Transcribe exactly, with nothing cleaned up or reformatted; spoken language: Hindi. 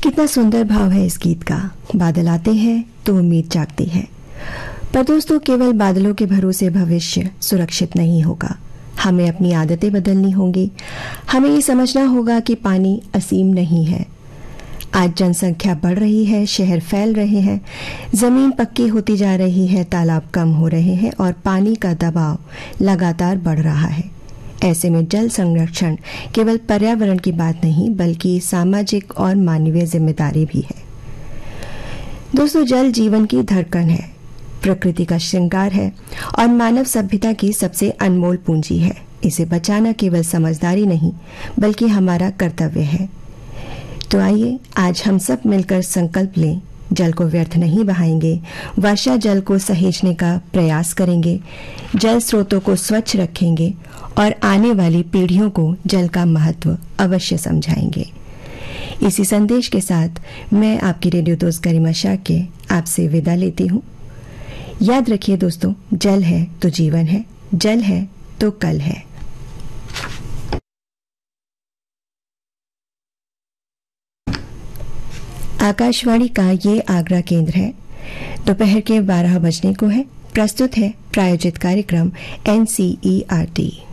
कितना सुंदर भाव है इस गीत का। बादल आते हैं तो उम्मीद जागती है, पर दोस्तों केवल बादलों के भरोसे भविष्य सुरक्षित नहीं होगा। हमें अपनी आदतें बदलनी होंगी। हमें ये समझना होगा कि पानी असीम नहीं है। आज जनसंख्या बढ़ रही है, शहर फैल रहे हैं, जमीन पक्की होती जा रही है, तालाब कम हो रहे हैं और पानी का दबाव लगातार बढ़ रहा है। ऐसे में जल संरक्षण केवल पर्यावरण की बात नहीं बल्कि सामाजिक और मानवीय जिम्मेदारी भी है। दोस्तों, जल जीवन की धड़कन है, प्रकृति का श्रृंगार है और मानव सभ्यता की सबसे अनमोल पूंजी है। इसे बचाना केवल समझदारी नहीं बल्कि हमारा कर्तव्य है। तो आइए आज हम सब मिलकर संकल्प लें, जल को व्यर्थ नहीं बहाएंगे, वर्षा जल को सहेजने का प्रयास करेंगे, जल स्रोतों को स्वच्छ रखेंगे और आने वाली पीढ़ियों को जल का महत्व अवश्य समझाएंगे। इसी संदेश के साथ मैं आपकी रेडियो दोस्त गरिमा शाह के आपसे विदा लेती हूँ। याद रखिए दोस्तों, जल है तो जीवन है, जल है तो कल है। आकाशवाणी का ये आगरा केंद्र है। दोपहर के बारह बजने को है। प्रस्तुत है प्रायोजित कार्यक्रम N C E R T.